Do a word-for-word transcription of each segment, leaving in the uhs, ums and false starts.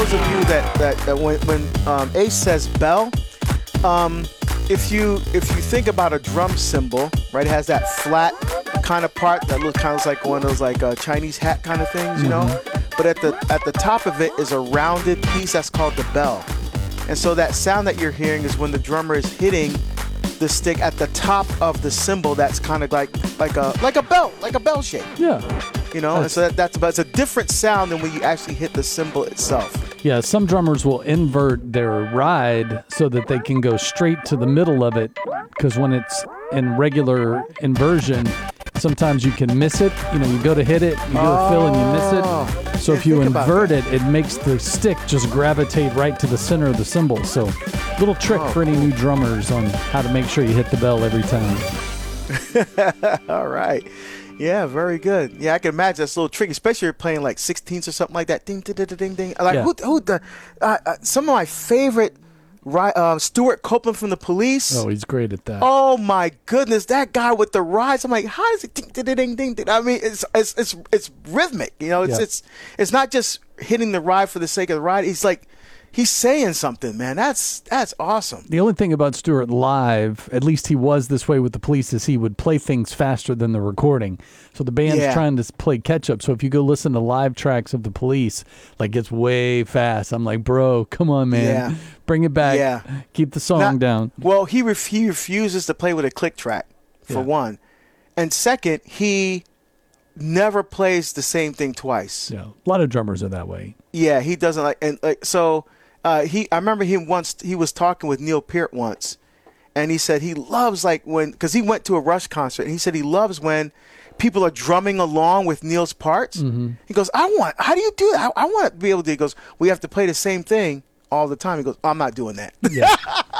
those of you that, that, that when, when um, Ace says bell, um, if you if you think about a drum cymbal, right, it has that flat kind of part that looks kind of like one of those like uh, Chinese hat kind of things, you know. Mm-hmm. But at the at the top of it is a rounded piece that's called the bell, and so that sound that you're hearing is when the drummer is hitting the stick at the top of the cymbal. That's kind of like like a like a bell, like a bell shape. Yeah. You know, and so that, that's but it's a different sound than when you actually hit the cymbal itself. Yeah, some drummers will invert their ride so that they can go straight to the middle of it, because when it's in regular inversion, sometimes you can miss it. You know, you go to hit it, you do oh, a fill and you miss it. So if you invert it, it makes the stick just gravitate right to the center of the cymbal. So little trick oh. for any new drummers on how to make sure you hit the bell every time. All right. Yeah, very good. Yeah, I can imagine that's a little tricky, especially if you're playing like sixteenths or something like that. Ding, ding, ding, ding, ding. Like yeah. who, who the uh, uh, some of my favorite, uh, Stuart Copeland from the Police. Oh, he's great at that. Oh my goodness, that guy with the rides. I'm like, how is it? Ding, ding, ding, ding, ding. I mean, it's it's it's it's rhythmic. You know, it's yeah. it's it's not just hitting the ride for the sake of the ride. He's like. He's saying something, man. That's that's awesome. The only thing about Stuart live, at least he was this way with the Police, is he would play things faster than the recording. So the band's yeah. trying to play catch up. So if you go listen to live tracks of the Police, like it's way fast. I'm like, bro, come on, man. Yeah. Bring it back. Yeah. Keep the song Not, down. Well, he, ref- he refuses to play with a click track, for yeah. one. And second, he never plays the same thing twice. Yeah. A lot of drummers are that way. Yeah, he doesn't like, and like, so... Uh, he, I remember him once. He was talking with Neil Peart once, and he said he loves like when because he went to a Rush concert, and he said he loves when people are drumming along with Neil's parts. Mm-hmm. He goes, "I want. How do you do that? I, I want to be able to." He goes, "We have to play the same thing all the time." He goes, "I'm not doing that." Yeah.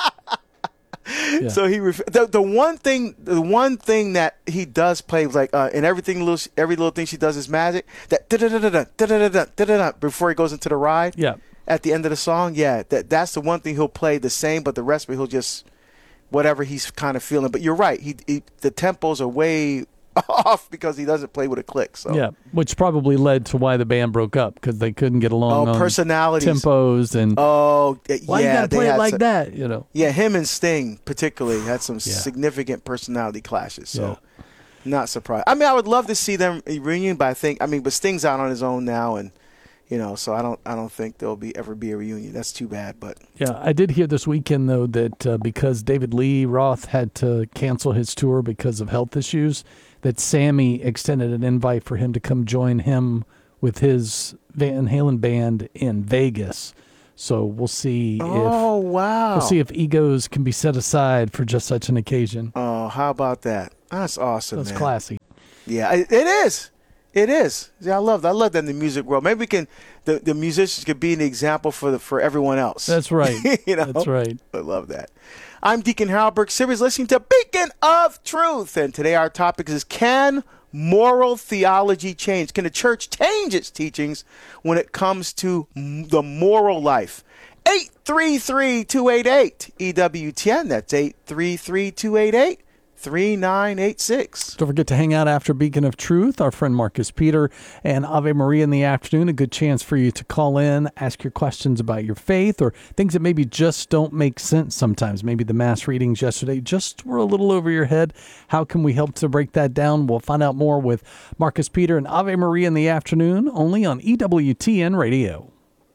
yeah. So he ref- the the one thing the one thing that he does play was like uh, in everything little every little thing she does is magic. That da da da da da da da da da before he goes into the ride. Yeah. At the end of the song, yeah, that that's the one thing he'll play the same, but the rest of it he'll just whatever he's kind of feeling. But you're right, he, he the tempos are way off because he doesn't play with a click. So yeah, which probably led to why the band broke up because they couldn't get along. Oh, on personalities, tempos, and oh, yeah, why you gotta play it like some, that? You know, yeah, him and Sting particularly had some yeah. significant personality clashes. So. Yeah. Not surprised. I mean, I would love to see them reunion, but I think I mean, but Sting's out on his own now, and. You know, so I don't, I don't think there'll be ever be a reunion. That's too bad. But yeah, I did hear this weekend though that uh, because David Lee Roth had to cancel his tour because of health issues, that Sammy extended an invite for him to come join him with his Van Halen band in Vegas. So we'll see. Oh if, wow! We'll see if egos can be set aside for just such an occasion. Oh, how about that? That's awesome. That's man. classy. Yeah, it, it is. It is. Yeah, I love that. I love that in the music world. Maybe we can the, the musicians could be an example for the for everyone else. That's right. you know? That's right. I love that. I'm Deacon Harold Burke Sivers, listening to Beacon of Truth, and today our topic is: can moral theology change? Can the church change its teachings when it comes to the moral life? eight three three, two eight eight, E W T N. That's eight three three, two eight eight, three nine eight six. Don't forget to hang out after Beacon of Truth. Our friend Marcus Peter and Ave Maria in the afternoon. A good chance for you to call in, ask your questions about your faith or things that maybe just don't make sense sometimes. Maybe the mass readings yesterday just were a little over your head. How can we help to break that down? We'll find out more with Marcus Peter and Ave Maria in the afternoon, only on E W T N Radio.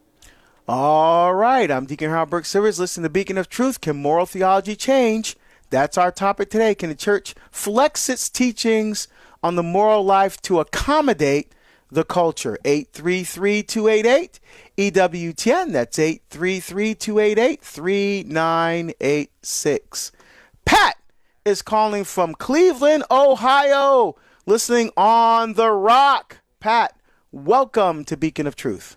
All right. I'm Deacon Harold Burke Sivers, listening to Beacon of Truth. Can moral theology change? That's our topic today. Can the church flex its teachings on the moral life to accommodate the culture? eight three three, two eight eight, E W T N. That's eight three three, two eight eight, three nine eight six. Pat is calling from Cleveland, Ohio, listening on The Rock. Pat, welcome to Beacon of Truth.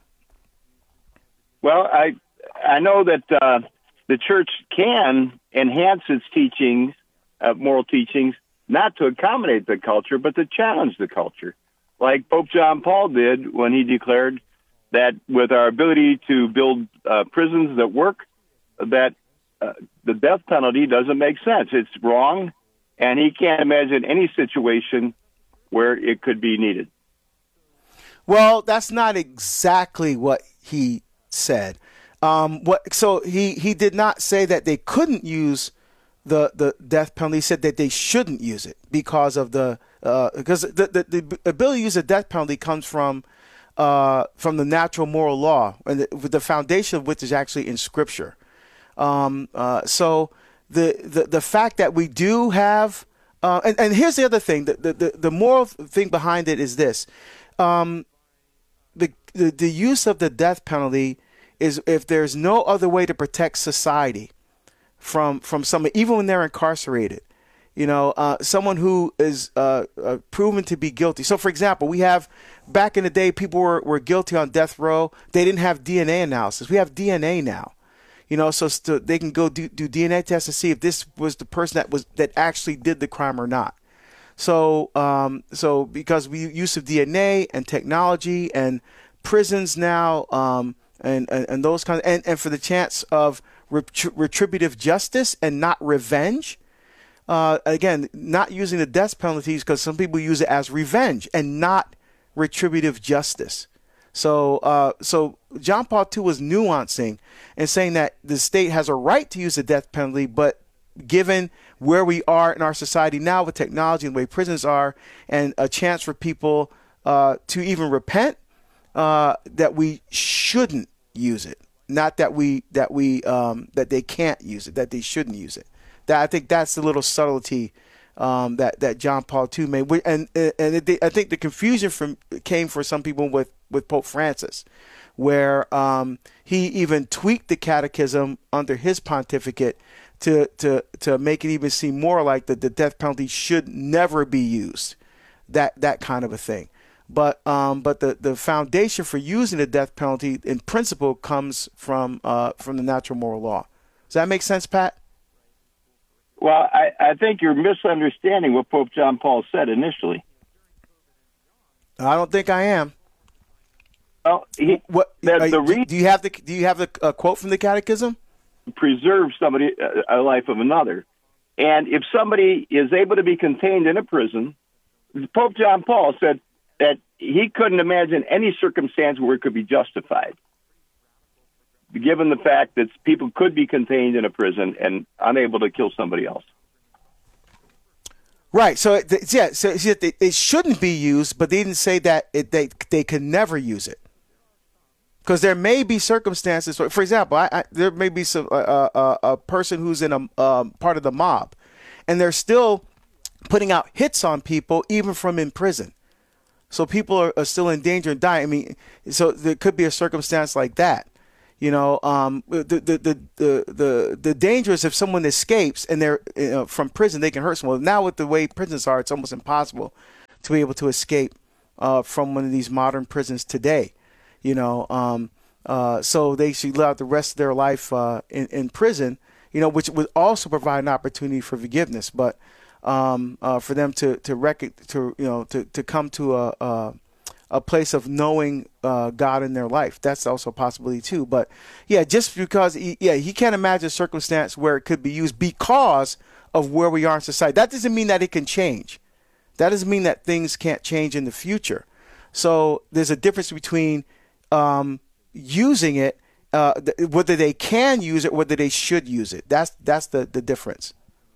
Well, I I know that uh, the church can enhance its teachings, uh, moral teachings, not to accommodate the culture, but to challenge the culture, like Pope John Paul did when he declared that with our ability to build uh, prisons that work, that uh, the death penalty doesn't make sense. It's wrong, and he can't imagine any situation where it could be needed. Well, that's not exactly what he said. Um, what? So he, he did not say that they couldn't use the, the death penalty. He said that they shouldn't use it because of the uh, because the, the the ability to use the death penalty comes from uh, from the natural moral law, and the, the foundation of which is actually in Scripture. Um, uh, so the, the the fact that we do have uh, and, and here's the other thing, the, the the moral thing behind it is this: um, the, the the use of the death penalty is if there's no other way to protect society from from someone, even when they're incarcerated, you know, uh, someone who is uh, uh, proven to be guilty. So, for example, we have back in the day, people were, were guilty on death row. They didn't have D N A analysis. We have D N A now, you know, so st- they can go do, do D N A tests to see if this was the person that was that actually did the crime or not. So, um, so because we use of D N A and technology and prisons now. Um, And, and and those kinds, and, and for the chance of ret- retributive justice and not revenge. Uh, again, not using the death penalties because some people use it as revenge and not retributive justice. So, uh, so John Paul the Second was nuancing and saying that the state has a right to use the death penalty, but given where we are in our society now with technology and the way prisons are, and a chance for people uh, to even repent, uh, that we shouldn't use it. Not that we that we um, that they can't use it, that they shouldn't use it. That I think that's the little subtlety um, that that John Paul the Second made, and and it, I think the confusion from came for some people with, with Pope Francis, where um, he even tweaked the catechism under his pontificate to to to make it even seem more like that the death penalty should never be used, that that kind of a thing. But um, but the, the foundation for using the death penalty in principle comes from uh, from the natural moral law. Does that make sense, Pat? Well, I, I think you're misunderstanding what Pope John Paul said initially. I don't think I am. Well, he, what the, uh, the do, do you have the do you have the uh, quote from the Catechism? Preserve somebody uh, a life of another, and if somebody is able to be contained in a prison, Pope John Paul said that he couldn't imagine any circumstance where it could be justified, given the fact that people could be contained in a prison and unable to kill somebody else. Right. So, it, yeah, so it, it shouldn't be used, but they didn't say that it, they they can never use it. Because there may be circumstances, for example, I, I, there may be some uh, uh, a person who's in a um, part of the mob, and they're still putting out hits on people, even from in prison. So people are, are still in danger and dying. I mean, so there could be a circumstance like that. You know, um, the, the, the, the, the, the danger is if someone escapes and they're you know, from prison, they can hurt someone. Now with the way prisons are, it's almost impossible to be able to escape uh, from one of these modern prisons today. You know, um, uh, so they should live out the rest of their life uh, in, in prison, you know, which would also provide an opportunity for forgiveness. But Um, uh, for them to to rec- to you know to, to come to a, a a place of knowing uh, God in their life, that's also a possibility too. But yeah, just because he, yeah he can't imagine a circumstance where it could be used because of where we are in society. That doesn't mean that it can change. That doesn't mean that things can't change in the future. So there's a difference between um, using it, uh, th- whether they can use it, whether they should use it. That's that's the the difference.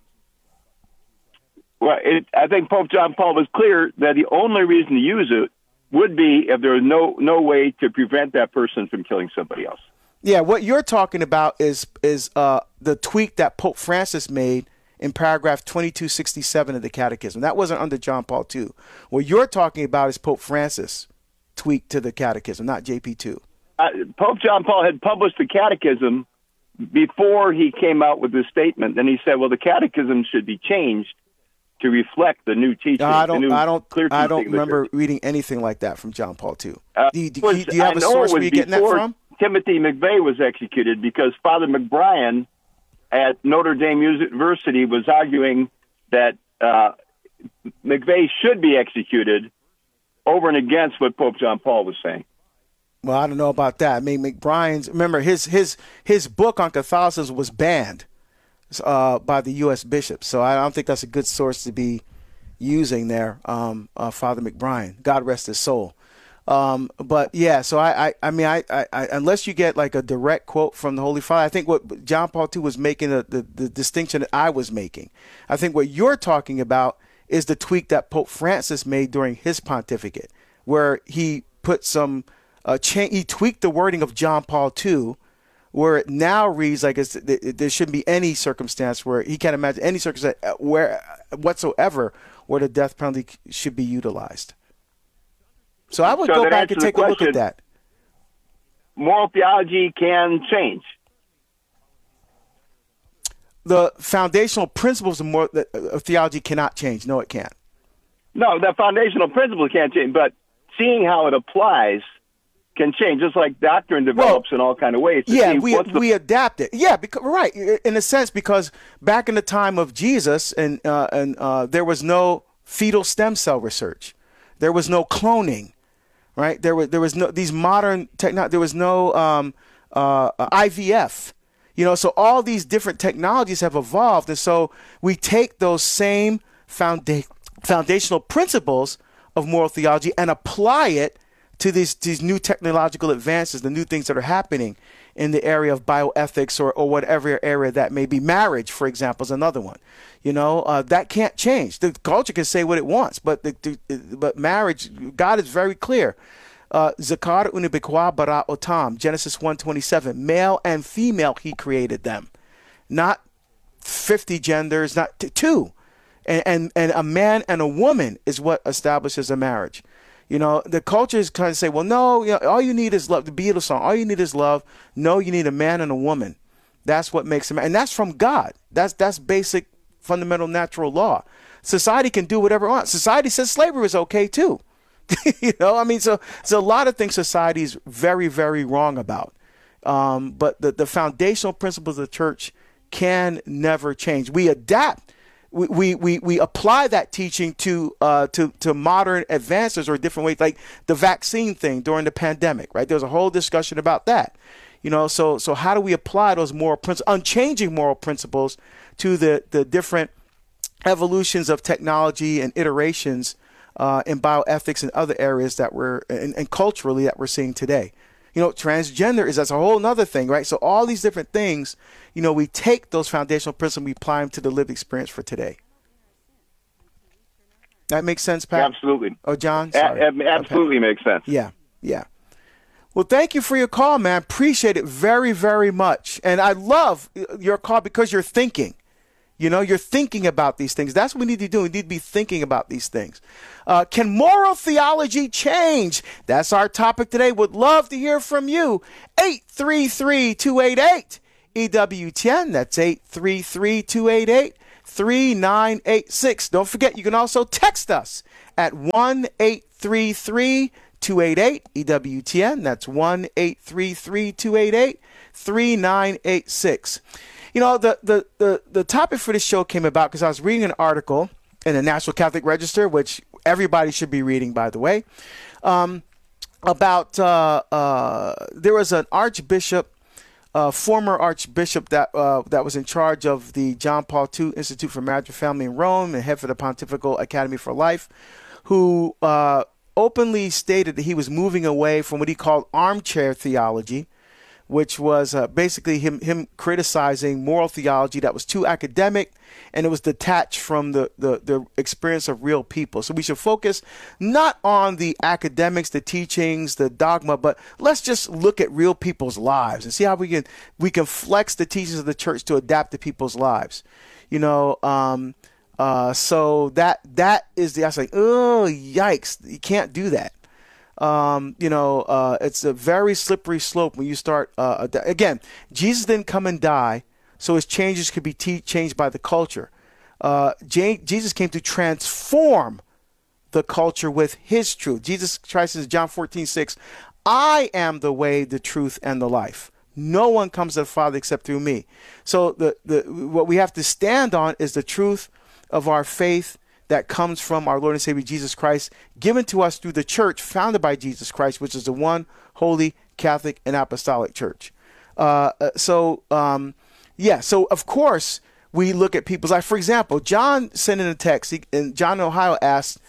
Well, it, I think Pope John Paul was clear that the only reason to use it would be if there was no no way to prevent that person from killing somebody else. Yeah, what you're talking about is is uh, the tweak that Pope Francis made in paragraph twenty-two sixty-seven of the Catechism. That wasn't under John Paul the Second. What you're talking about is Pope Francis tweak to the Catechism, not J P two. Uh, Pope John Paul had published the Catechism before he came out with this statement, and he said, well, the Catechism should be changed to reflect the new teaching. I don't. New, I don't. clear I don't remember church. reading anything like that from John Paul the Second. Uh, do, you, do, was, do you have I a source where you're getting that from? Timothy McVeigh was executed because Father McBrien at Notre Dame University was arguing that uh, McVeigh should be executed over and against what Pope John Paul was saying. Well, I don't know about that. I mean, McBrien's. Remember, his his his book on Catholicism was banned Uh, by the U S bishops, so I don't think that's a good source to be using there, um, uh, Father McBrien. God rest his soul. Um, but yeah, so I, I, I mean, I, I, I, unless you get like a direct quote from the Holy Father, I think what John Paul the Second was making, the, the, the distinction that I was making. I think what you're talking about is the tweak that Pope Francis made during his pontificate, where he put some, uh, cha- he tweaked the wording of John Paul the Second, where it now reads like it's, there shouldn't be any circumstance where he can't imagine any circumstance where whatsoever where the death penalty should be utilized. So I would so go back and take question, a look at that. Moral theology can change. The foundational principles of, moral, of theology cannot change. No, it can't. No, the foundational principles can't change, but seeing how it applies can change, just like doctrine develops well, in all kind of ways. Yeah, we the- we adapt it. Yeah, because right in a sense, because back in the time of Jesus, and uh, and uh, there was no fetal stem cell research, there was no cloning, right? There was there was no these modern techno. There was no um, uh, I V F. You know, so all these different technologies have evolved, and so we take those same founda- foundational principles of moral theology and apply it to these these new technological advances, the new things that are happening in the area of bioethics or, or whatever area that may be. Marriage, for example, is another one. You know, uh, that can't change. The culture can say what it wants, but the, the, but marriage, God is very clear. Uh, Zakar unibikwa bara otam, Genesis one twenty-seven, male and female he created them, not fifty genders, not t- two. And, and and a man and a woman is what establishes a marriage. You know, the culture is kind of say, well, no, you know, all you need is love. The Beatles song, all you need is love. No, you need a man and a woman. That's what makes them. And that's from God. That's that's basic, fundamental, natural law. Society can do whatever it wants. Society says slavery is okay, too. You know, I mean, so, so a lot of things society is very, very wrong about. Um, but the, the foundational principles of the church can never change. We adapt. We, we, we, we apply that teaching to, uh, to to modern advances or different ways, like the vaccine thing during the pandemic, right? There was a whole discussion about that. You know, so so how do we apply those moral principles, unchanging moral principles, to the, the different evolutions of technology and iterations uh, in bioethics and other areas that we're, and, and culturally that we're seeing today? You know, transgender is that's a whole nother thing, right? So all these different things, you know, we take those foundational principles, we apply them to the lived experience for today. That makes sense, Pat? Absolutely. Oh, John? Sorry. A- absolutely okay. makes sense. Yeah, yeah. Well, thank you for your call, man. Appreciate it very, very much. And I love your call because you're thinking. You know, you're thinking about these things. That's what we need to do. We need to be thinking about these things. Uh, can moral theology change? That's our topic today. Would love to hear from you. eight three three, two eight eight, E W T N. That's eight three three, two eight eight, three nine eight six. Don't forget, you can also text us at one eight three three, two eight eight, E W T N. That's one eight three three, two eight eight, three nine eight six. You know, the, the, the, the topic for this show came about because I was reading an article in the National Catholic Register, which everybody should be reading, by the way, um, about uh, uh, there was an archbishop, uh, former archbishop that uh, that was in charge of the John Paul the Second Institute for Marriage and Family in Rome and head for the Pontifical Academy for Life, who uh, openly stated that he was moving away from what he called armchair theology, which was uh, basically him him criticizing moral theology that was too academic and it was detached from the, the, the experience of real people. So we should focus not on the academics, the teachings, the dogma, but let's just look at real people's lives and see how we can we can flex the teachings of the church to adapt to people's lives. You know, um, uh, so that that is the I was like, oh, yikes, you can't do that. Um, you know, uh, it's a very slippery slope when you start. Uh, again, Jesus didn't come and die, so his changes could be te- changed by the culture. Uh, J- Jesus came to transform the culture with his truth. Jesus Christ says, John fourteen six, I am the way, the truth, and the life. No one comes to the Father except through me. So the, the what we have to stand on is the truth of our faith that comes from our Lord and Savior Jesus Christ, given to us through the church founded by Jesus Christ, which is the one holy Catholic and Apostolic Church. Uh, so, um, yeah, so of course we look at people's life. For example, John sent in a text, he, and John in Ohio asked,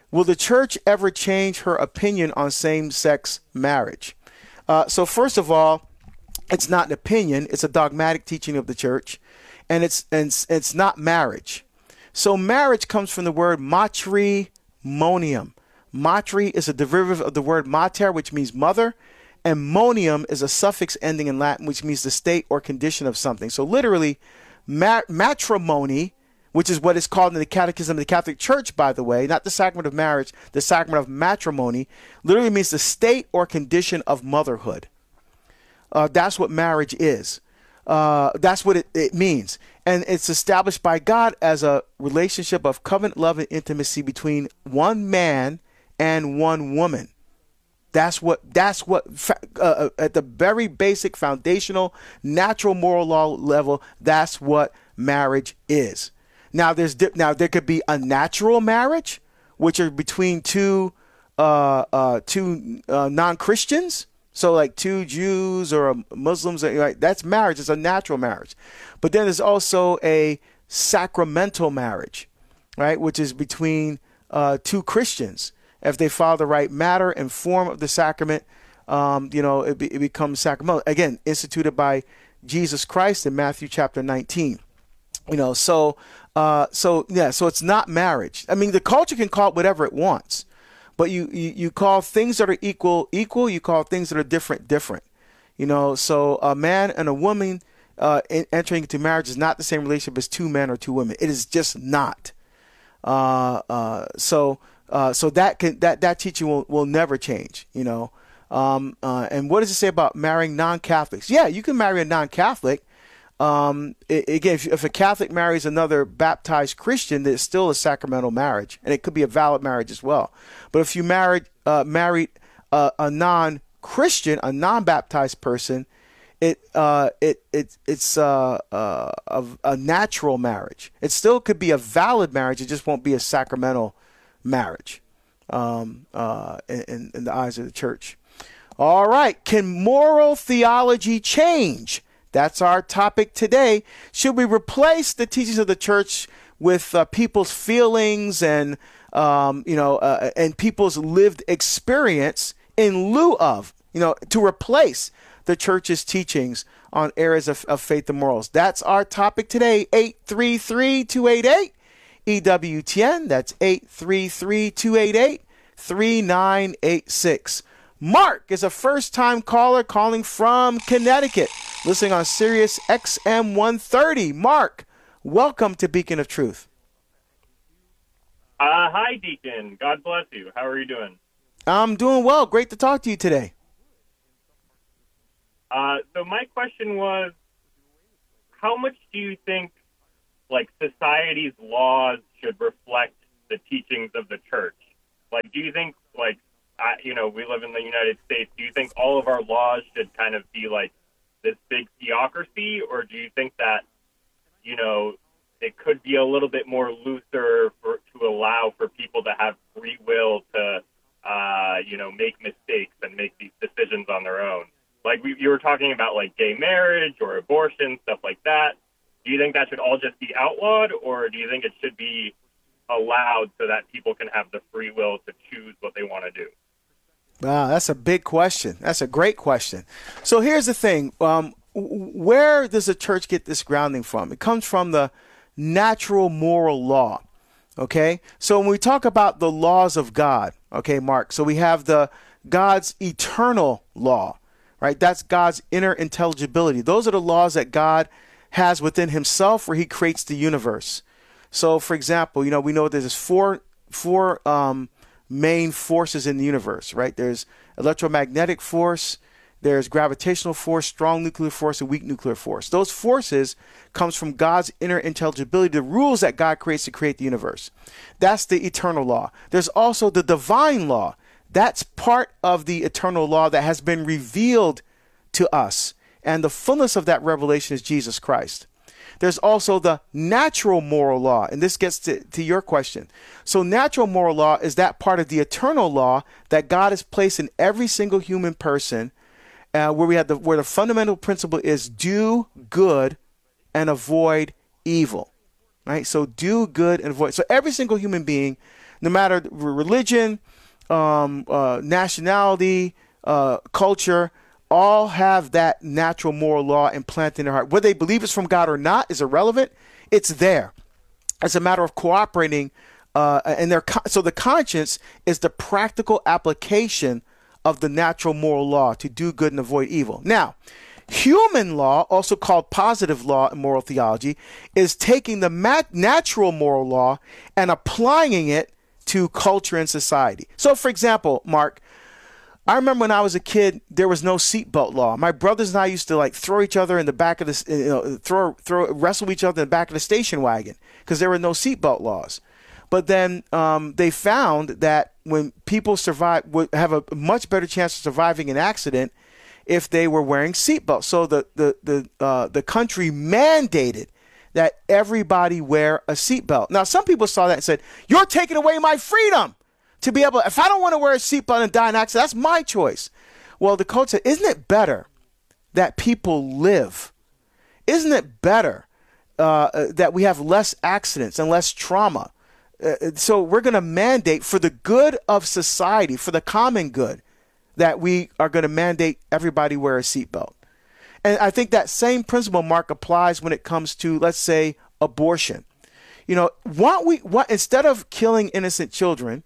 will the church ever change her opinion on same-sex marriage? Uh, so first of all, it's not an opinion. It's a dogmatic teaching of the church, and it's and it's, it's not marriage. So marriage comes from the word matrimonium. Matri is a derivative of the word mater, which means mother, and monium is a suffix ending in Latin, which means the state or condition of something. So literally, mat- matrimony, which is what is called in the Catechism of the Catholic Church, by the way, not the sacrament of marriage, the sacrament of matrimony, literally means the state or condition of motherhood. Uh, that's what marriage is. Uh, that's what it, it means. And it's established by God as a relationship of covenant love and intimacy between one man and one woman. That's what, that's what, uh, at the very basic, foundational, natural moral law level, that's what marriage is. Now, there's now there could be a natural marriage, which are between two uh, uh, two uh, non-Christians. So like two Jews or Muslims, right? That's marriage. It's a natural marriage. But then there's also a sacramental marriage, right? Which is between uh, two Christians. If they follow the right matter and form of the sacrament, um, you know, it, be, it becomes sacramental. Again, instituted by Jesus Christ in Matthew chapter nineteen. You know, so, uh, so yeah, so it's not marriage. I mean, the culture can call it whatever it wants. But you, you, you call things that are equal, equal. You call things that are different, different. You know, so a man and a woman uh, in, entering into marriage is not the same relationship as two men or two women. It is just not. Uh, uh, so uh, so that can that, that teaching will, will never change, you know. Um, uh, and what does it say about marrying non-Catholics? Yeah, you can marry a non-Catholic. Um, it, again, if, if a Catholic marries another baptized Christian, there's still a sacramental marriage, and it could be a valid marriage as well. But if you married uh, married uh, a non-Christian, a non-baptized person, it uh, it it it's uh, uh, a, a natural marriage. It still could be a valid marriage. It just won't be a sacramental marriage um, uh, in, in the eyes of the church. All right, can moral theology change? That's our topic today. Should we replace the teachings of the church with uh, people's feelings and, um, you know, uh, and people's lived experience in lieu of, you know, to replace the church's teachings on areas of, of faith and morals? That's our topic today. eight three three, two eight eight, E W T N. That's eight three three, two eight eight, three nine eight six. Mark is a first-time caller calling from Connecticut, listening on Sirius X M one thirty. Mark, welcome to Beacon of Truth. Uh, hi, Deacon. God bless you. How are you doing? I'm doing well. Great to talk to you today. Uh, so my question was, how much do you think, like, society's laws should reflect the teachings of the church? Like, do you think, like, I, you know, we live in the United States. Do you think all of our laws should kind of be like this big theocracy, or do you think that, you know, it could be a little bit more looser for, to allow for people to have free will to, uh, you know, make mistakes and make these decisions on their own? Like we, you were talking about like gay marriage or abortion, stuff like that. Do you think that should all just be outlawed, or do you think it should be allowed so that people can have the free will to choose what they want to do? Wow, that's a big question. That's a great question. So here's the thing. Um, where does the church get this grounding from? It comes from the natural moral law. Okay. So when we talk about the laws of God, okay, Mark, so we have the God's eternal law, right? That's God's inner intelligibility. Those are the laws that God has within himself where he creates the universe. So for example, you know, we know there's four, four, um, main forces in the universe, right? There's electromagnetic force, there's gravitational force, strong nuclear force, and weak nuclear force. Those forces comes from God's inner intelligibility, the rules that God creates to create the universe. That's the eternal law. There's also the divine law. That's part of the eternal law that has been revealed to us. And the fullness of that revelation is Jesus Christ. There's also the natural moral law, and this gets to, to your question. So natural moral law is that part of the eternal law that God has placed in every single human person, uh, where we have the where the fundamental principle is do good and avoid evil, right? So do good and avoid. So every single human being, no matter religion, um, uh, nationality, uh, culture, all have that natural moral law implanted in their heart. Whether they believe it's from God or not is irrelevant. It's there. It's a matter of cooperating. Uh, and their con- so the conscience is the practical application of the natural moral law to do good and avoid evil. Now, human law, also called positive law in moral theology, is taking the mat- natural moral law and applying it to culture and society. So, for example, Mark, I remember when I was a kid, there was no seatbelt law. My brothers and I used to like throw each other in the back of the, you know, throw, throw, wrestle each other in the back of the station wagon because there were no seatbelt laws. But then um, they found that when people survive, would have a much better chance of surviving an accident if they were wearing seatbelts. So the the the uh, the country mandated that everybody wear a seatbelt. Now, some people saw that and said, "You're taking away my freedom to be able. If I don't want to wear a seatbelt and die in an accident, that's my choice." Well, the coach said, "Isn't it better that people live? Isn't it better uh, that we have less accidents and less trauma?" Uh, so we're going to mandate for the good of society, for the common good, that we are going to mandate everybody wear a seatbelt. And I think that same principle, Mark, applies when it comes to, let's say, abortion. You know, what we what instead of killing innocent children,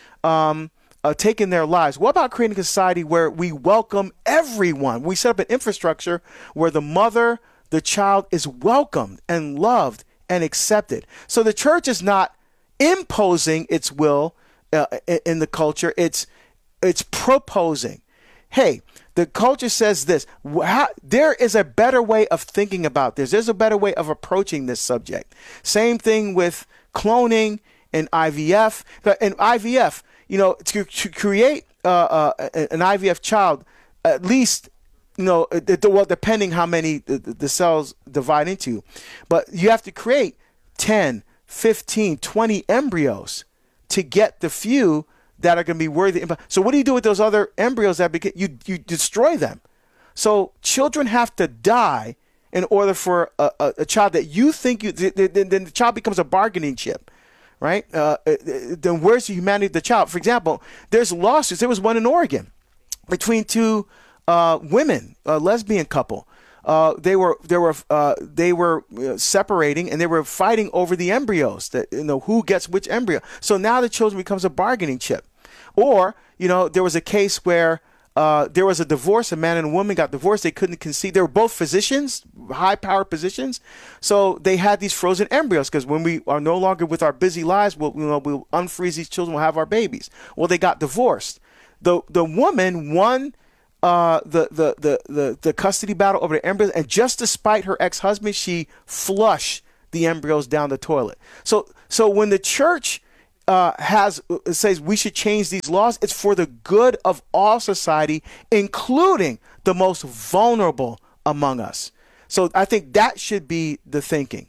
um, uh, taking their lives, what about creating a society where we welcome everyone? We set up an infrastructure where the mother, the child is welcomed and loved and accepted. So the church is not imposing its will uh, in the culture. It's it's proposing. Hey, the culture says this. How, there is a better way of thinking about this. There's a better way of approaching this subject. Same thing with cloning and I V F. And I V F, you know, to, to create uh, uh, an I V F child, at least, you know, well, depending how many the, the cells divide into, but you have to create ten, fifteen, twenty embryos to get the few that are going to be worthy. So what do you do with those other embryos that became, you you destroy them? So children have to die in order for a, a, a child that you think you then the child becomes a bargaining chip, right? Uh, then where's the humanity of the child? For example, there's lawsuits. There was one in Oregon between two uh, women, a lesbian couple. Uh, they were they were uh, they were uh, separating, and they were fighting over the embryos. That, you know, who gets which embryo. So now the children becomes a bargaining chip. Or, you know, there was a case where uh, there was a divorce. A man and a woman got divorced. They couldn't conceive. They were both physicians, high-powered positions. So they had these frozen embryos because when we are no longer with our busy lives, we'll you know we'll unfreeze these children. We'll have our babies. Well, they got divorced. The the woman won Uh, the, the, the, the, the custody battle over the embryos, and just despite her ex-husband, she flushed the embryos down the toilet. So so when the church uh, has says we should change these laws, it's for the good of all society, including the most vulnerable among us. So I think that should be the thinking.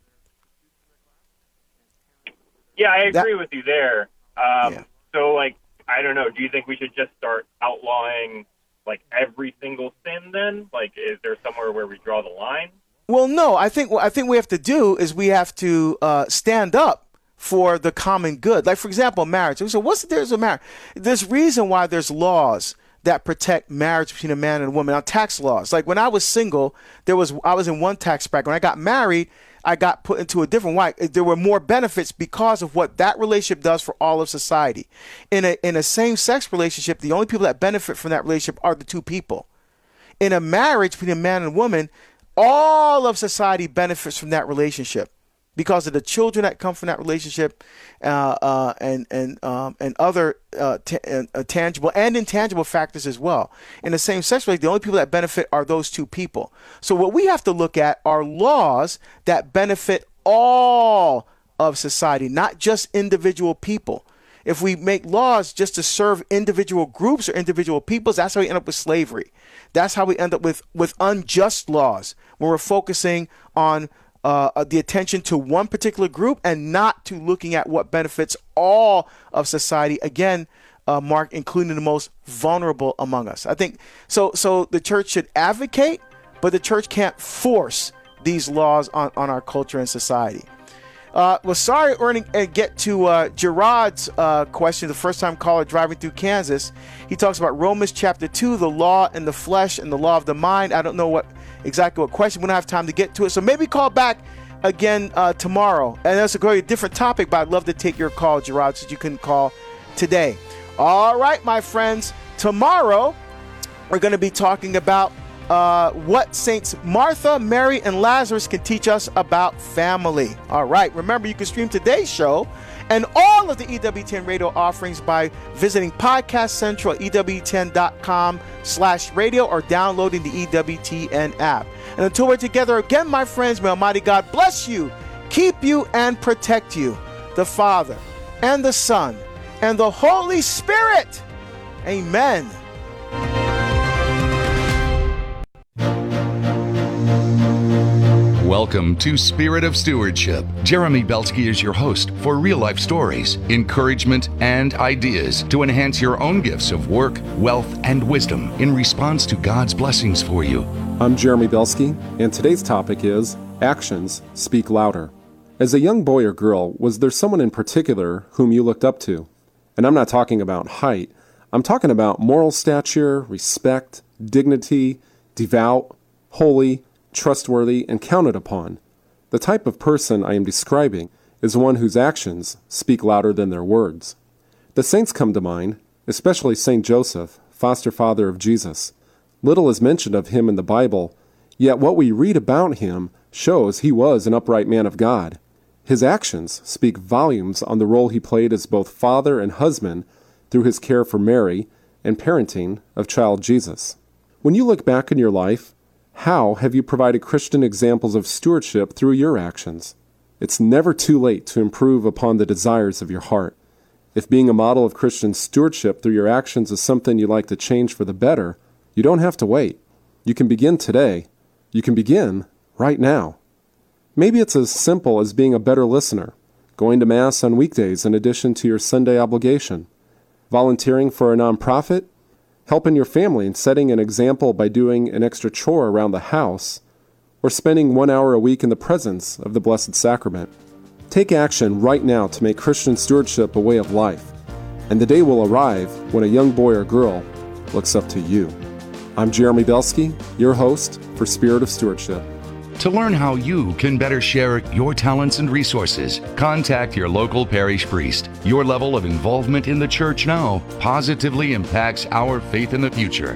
Yeah, I agree that, with you there. Um, yeah. So, like, I don't know. Do you think we should just start outlawing like every single sin then? Like, is there somewhere where we draw the line? Well, no, I think what I think we have to do is we have to uh, stand up for the common good. Like, for example, marriage. So what's the difference with marriage? There's reason why there's laws that protect marriage between a man and a woman. Now, tax laws. Like when I was single, there was I was in one tax bracket. When I got married, I got put into a different one. There were more benefits because of what that relationship does for all of society. In a in a same-sex relationship, the only people that benefit from that relationship are the two people. In a marriage between a man and a woman, all of society benefits from that relationship because of the children that come from that relationship, uh, uh, and and um, and other uh, t- uh, tangible and intangible factors as well. In the same sex relationship, the only people that benefit are those two people. So what we have to look at are laws that benefit all of society, not just individual people. If we make laws just to serve individual groups or individual peoples, that's how we end up with slavery. That's how we end up with, with unjust laws, when we're focusing on uh, the attention to one particular group and not to looking at what benefits all of society. Again, uh, Mark, including the most vulnerable among us. I think so. So the church should advocate, but the church can't force these laws on, on our culture and society. Uh, well, sorry, Ernie, uh, get to uh, Gerard's uh, question, the first-time caller driving through Kansas. He talks about Romans chapter two, the law and the flesh and the law of the mind. I don't know what exactly what question. We don't have time to get to it. So maybe call back again uh, tomorrow. And that's a very different topic, but I'd love to take your call, Gerard, since you couldn't call today. All right, my friends. Tomorrow, we're going to be talking about Uh, what Saints Martha, Mary, and Lazarus can teach us about family. All right. Remember, you can stream today's show and all of the E W ten radio offerings by visiting Podcast Central at E W ten dot com slash radio or downloading the E W T N app. And until we're together again, my friends, may Almighty God bless you, keep you, and protect you, the Father and the Son and the Holy Spirit. Amen. Welcome to Spirit of Stewardship. Jeremy Belsky is your host for real-life stories, encouragement, and ideas to enhance your own gifts of work, wealth, and wisdom in response to God's blessings for you. I'm Jeremy Belsky, and today's topic is Actions Speak Louder. As a young boy or girl, was there someone in particular whom you looked up to? And I'm not talking about height. I'm talking about moral stature, respect, dignity, devout, holy, trustworthy, and counted upon. The type of person I am describing is one whose actions speak louder than their words. The saints come to mind, especially Saint Joseph, foster father of Jesus. Little is mentioned of him in the Bible, yet what we read about him shows he was an upright man of God. His actions speak volumes on the role he played as both father and husband through his care for Mary and parenting of child Jesus. When you look back in your life, how have you provided Christian examples of stewardship through your actions? It's never too late to improve upon the desires of your heart. If being a model of Christian stewardship through your actions is something you'd like to change for the better, you don't have to wait. You can begin today. You can begin right now. Maybe it's as simple as being a better listener, going to Mass on weekdays in addition to your Sunday obligation, volunteering for a nonprofit, helping your family and setting an example by doing an extra chore around the house, or spending one hour a week in the presence of the Blessed Sacrament. Take action right now to make Christian stewardship a way of life, and the day will arrive when a young boy or girl looks up to you. I'm Jeremy Belsky, your host for Spirit of Stewardship. To learn how you can better share your talents and resources, contact your local parish priest. Your level of involvement in the church now positively impacts our faith in the future.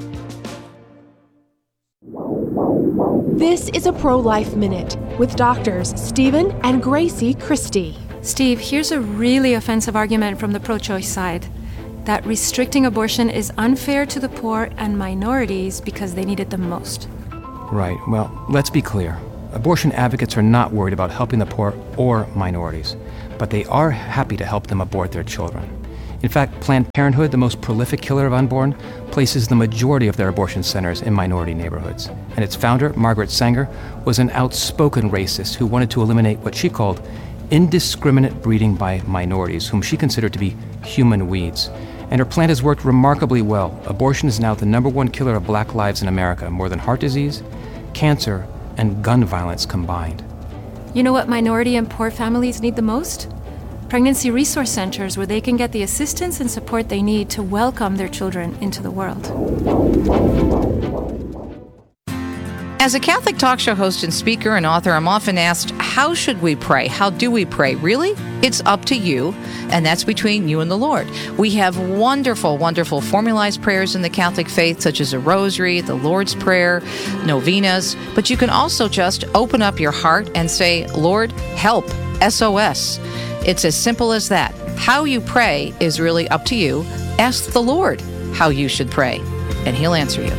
This is a Pro-Life Minute with doctors Stephen and Gracie Christie. Steve, here's a really offensive argument from the pro-choice side, that restricting abortion is unfair to the poor and minorities because they need it the most. Right. Well, let's be clear. Abortion advocates are not worried about helping the poor or minorities, but they are happy to help them abort their children. In fact, Planned Parenthood, the most prolific killer of unborn, places the majority of their abortion centers in minority neighborhoods. And its founder, Margaret Sanger, was an outspoken racist who wanted to eliminate what she called indiscriminate breeding by minorities, whom she considered to be human weeds. And her plan has worked remarkably well. Abortion is now the number one killer of black lives in America, more than heart disease, cancer, and gun violence combined. You know what minority and poor families need the most? Pregnancy resource centers where they can get the assistance and support they need to welcome their children into the world. As a Catholic talk show host and speaker and author, I'm often asked, how should we pray? How do we pray? Really? It's up to you, and that's between you and the Lord. We have wonderful, wonderful formalized prayers in the Catholic faith, such as a rosary, the Lord's Prayer, novenas, but you can also just open up your heart and say, Lord, help, S O S. It's as simple as that. How you pray is really up to you. Ask the Lord how you should pray, and He'll answer you.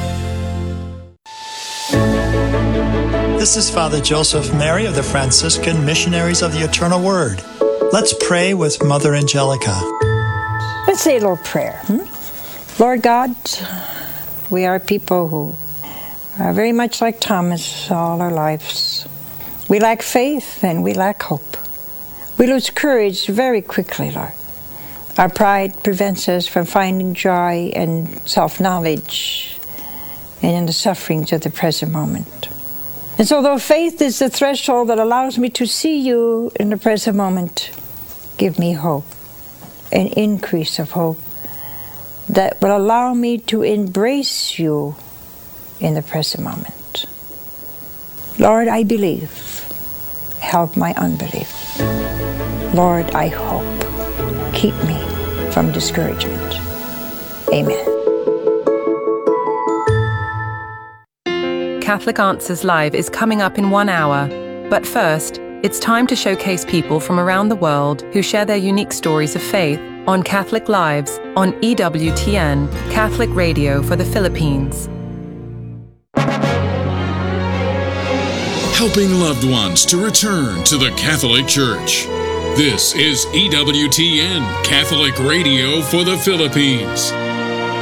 This is Father Joseph Mary of the Franciscan Missionaries of the Eternal Word. Let's pray with Mother Angelica. Let's say a little prayer. Hmm? Lord God, we are people who are very much like Thomas all our lives. We lack faith and we lack hope. We lose courage very quickly, Lord. Our pride prevents us from finding joy and self-knowledge and in the sufferings of the present moment. And so though faith is the threshold that allows me to see you in the present moment, give me hope, an increase of hope that will allow me to embrace you in the present moment. Lord, I believe. Help my unbelief. Lord, I hope. Keep me from discouragement. Amen. Catholic Answers Live is coming up in one hour. But first, it's time to showcase people from around the world who share their unique stories of faith on Catholic Lives on E W T N, Catholic Radio for the Philippines. Helping loved ones to return to the Catholic Church. This is E W T N, Catholic Radio for the Philippines.